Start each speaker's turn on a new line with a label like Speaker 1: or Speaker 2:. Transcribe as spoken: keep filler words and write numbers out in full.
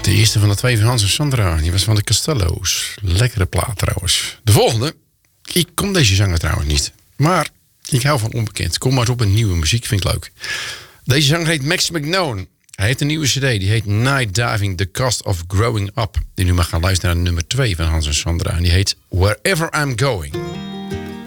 Speaker 1: De eerste van de twee van Hans en Sandra. Die was van de Castello's. Lekkere plaat trouwens. De volgende. Ik kom deze zanger trouwens niet. Maar ik hou van onbekend. Kom maar eens op een nieuwe muziek. Vind ik leuk. Deze zanger heet Max McKnown. Hij heeft een nieuwe cd. Die heet Night Diving. The Cost of Growing Up. Die nu mag gaan luisteren naar nummer twee van Hans en Sandra. En die heet Wherever I'm Going.